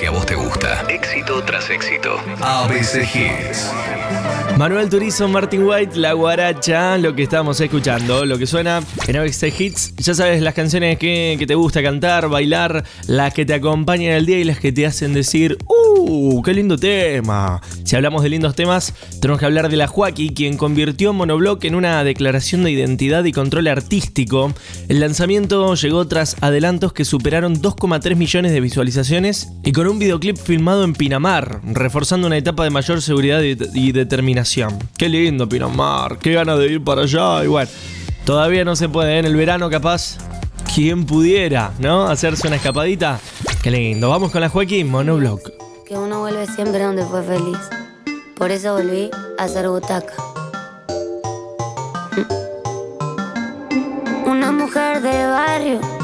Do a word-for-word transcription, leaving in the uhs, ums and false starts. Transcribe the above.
que a vos te gusta. Éxito tras éxito. A B C Hits. Manuel Turizo, Martin White, La Guaracha, lo que estamos escuchando, lo que suena en A B C Hits. Ya sabes, las canciones que, que te gusta cantar, bailar, las que te acompañan el día y las que te hacen decir ¡uh! ¡Qué lindo tema! Si hablamos de lindos temas, tenemos que hablar de la Joaquí, quien convirtió Monobloc en una declaración de identidad y control artístico. El lanzamiento llegó tras adelantos que superaron dos coma tres millones de visualizaciones y con un videoclip filmado en Pinamar, reforzando una etapa de mayor seguridad y, y determinación. ¡Qué lindo Pinamar! ¡Qué ganas de ir para allá! Y bueno, todavía no se puede, ¿eh? En el verano capaz, quien pudiera, ¿no? Hacerse una escapadita. ¡Qué lindo! Vamos con la Joaquín, Monobloc. Que uno vuelve siempre donde fue feliz. Por eso volví a hacer butaca. Una mujer de barrio